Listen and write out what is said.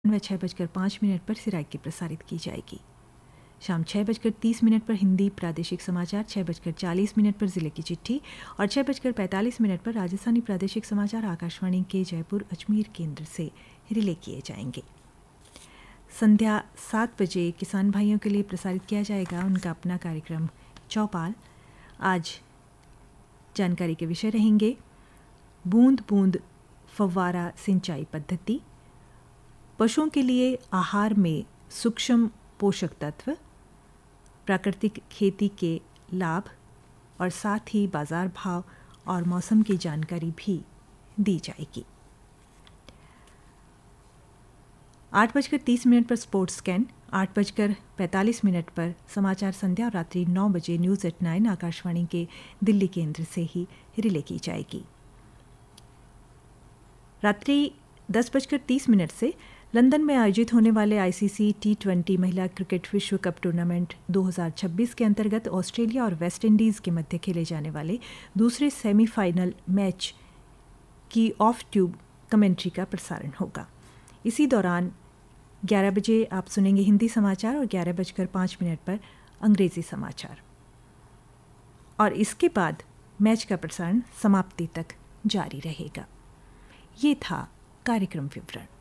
व 6:05 पर सिराइकी प्रसारित की जाएगी। शाम 6:30 पर हिंदी प्रादेशिक समाचार, 6:40 पर ज़िले की चिट्ठी और 6:45 पर राजस्थानी प्रादेशिक समाचार आकाशवाणी के जयपुर अजमेर केंद्र से रिले किए जाएंगे। संध्या 7 बजे किसान भाइयों के लिए प्रसारित किया जाएगा उनका अपना कार्यक्रम चौपाल। आज जानकारी के विषय रहेंगे बूंद बूंद फव्वारा सिंचाई पद्धति, पशुओं के लिए आहार में सूक्ष्म पोषक तत्व, प्राकृतिक खेती के लाभ और साथ ही बाजार भाव और मौसम की जानकारी भी दी जाएगी। 8:30 पर स्पोर्ट्स स्कैन, 8:45 पर समाचार संध्या और रात्रि 9 बजे न्यूज़ एट 9 आकाशवाणी के दिल्ली केंद्र से ही रिले की जाएगी। रात्रि 10:30 से लंदन में आयोजित होने वाले आईसीसी T20 महिला क्रिकेट विश्व कप टूर्नामेंट 2026 के अंतर्गत ऑस्ट्रेलिया और वेस्ट इंडीज़ के मध्य खेले जाने वाले दूसरे सेमीफाइनल मैच की ऑफ ट्यूब कमेंट्री का प्रसारण होगा। इसी दौरान 11 बजे आप सुनेंगे हिंदी समाचार और 11:05 पर अंग्रेज़ी समाचार और इसके बाद मैच का प्रसारण समाप्ति तक जारी रहेगा। ये था कार्यक्रम विवरण।